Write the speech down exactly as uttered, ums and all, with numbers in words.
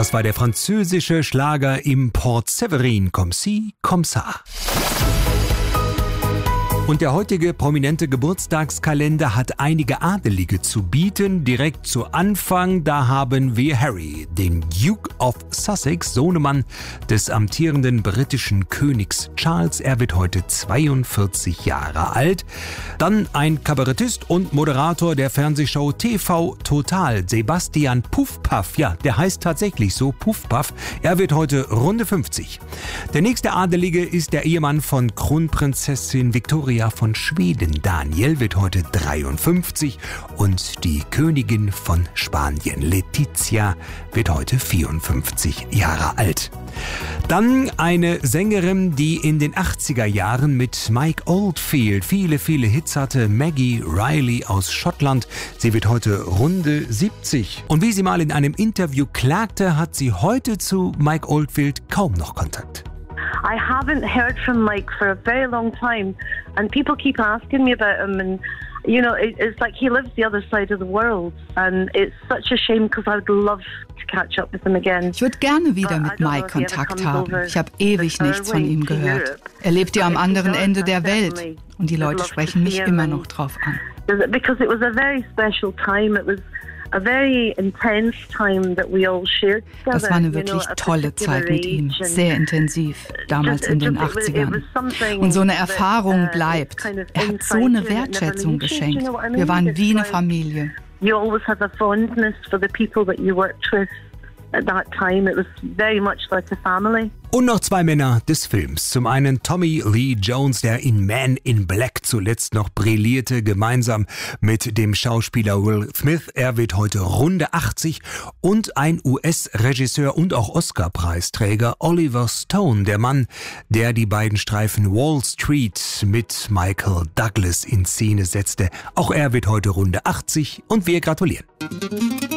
Das war der französische Schlager im Port Séverin, Comme ci, comme ça. Und der heutige prominente Geburtstagskalender hat einige Adelige zu bieten. Direkt zu Anfang, da haben wir Harry, den Duke of Sussex, Sohnemann des amtierenden britischen Königs Charles. Er wird heute zweiundvierzig Jahre alt. Dann ein Kabarettist und Moderator der Fernsehshow T V Total, Sebastian Puffpaff. Ja, der heißt tatsächlich so, Puffpaff. Er wird heute Runde fünfzig. Der nächste Adelige ist der Ehemann von Kronprinzessin Victoria von Schweden. Daniel wird heute dreiundfünfzig und die Königin von Spanien, Letizia, wird heute vierundfünfzig Jahre alt. Dann eine Sängerin, die in den achtziger Jahren mit Mike Oldfield viele, viele Hits hatte, Maggie Riley aus Schottland. Sie wird heute Runde siebzig. Und wie sie mal in einem Interview klagte, hat sie heute zu Mike Oldfield kaum noch Kontakt. I haven't heard from Mike for a very long time, and people keep asking me about him, and you know, it, it's like he lives the other side of the world, and it's such a shame because I would love to catch up with him again. Ich würde gerne wieder mit Mike Kontakt haben. Ich habe ewig nichts von ihm gehört. Er lebt ja am anderen Ende der Welt und die Leute sprechen mich immer noch drauf an. Because it was a very special time. It was a very intense time that we all shared together. Das war eine wirklich tolle Zeit mit ihm, sehr intensiv, damals in den achtzigern. Und so eine Erfahrung bleibt. Er hat so eine Wertschätzung geschenkt. Wir waren wie eine Familie. You always have a fondness for the people that you worked with. At that time, it was very much like a family. Und noch zwei Männer des Films. Zum einen Tommy Lee Jones, der in Man in Black zuletzt noch brillierte, gemeinsam mit dem Schauspieler Will Smith. Er wird heute Runde achtzig. Und ein U S-Regisseur und auch Oscar-Preisträger Oliver Stone, der Mann, der die beiden Streifen Wall Street mit Michael Douglas in Szene setzte. Auch er wird heute Runde achtzig und wir gratulieren.